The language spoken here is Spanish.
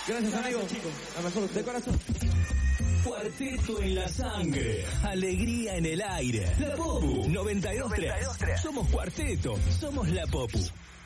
Gracias, amigo. La mejor de corazón. Cuarteto en la sangre, alegría en el aire. La Popu 92.3. Somos Cuarteto, somos la Popu.